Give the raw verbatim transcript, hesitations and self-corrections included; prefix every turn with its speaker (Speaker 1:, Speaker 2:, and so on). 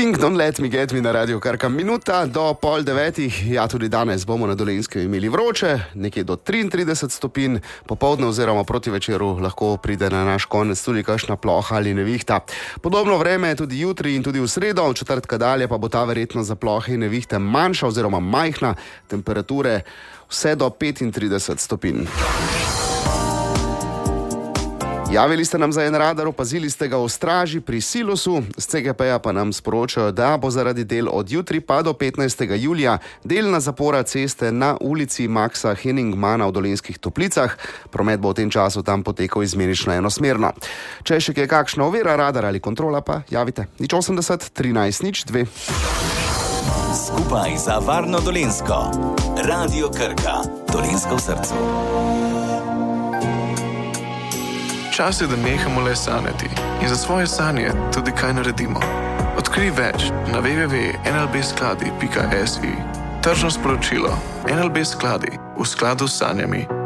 Speaker 1: Pink, don't let me get me na Radio Krka. Minuta do pol devetih, ja tudi danes bomo na Dolenjskem imeli vroče, nekje do triintrideset stopinj, popoldne oziroma proti večeru lahko pride na naš konec tudi kakšna ploha ali nevihta. Podobno vreme je tudi jutri in tudi v sredo, v četrtka dalje pa bo ta verjetno za plohe in nevihte manjša oziroma majhna, temperature vse do petintrideset stopinj. Javili ste nam za en radar, opazili ste ga v straži pri silosu, z C G P-ja pa nam sporočajo, da bo zaradi del od jutri pa do petnajstega julija delna zapora ceste na ulici Maxa Henningmana v Dolenjskih Toplicah. Promet bo v tem času tam potekal izmenično enosmerno. Če še je kakšna ovira, radar ali kontrola, pa javite. nič osemdeset, trinajst, nič dve.
Speaker 2: Skupaj za varno Dolenjsko. Radio Krka. Dolenjsko v srcu.
Speaker 3: Čas je, da nehamo le sanjati in za svoje sanje tudi kaj naredimo. Odkrij več na w w w pika n l b skladi pika s i. Tržno sporočilo. N L B skladi v skladu s sanjami.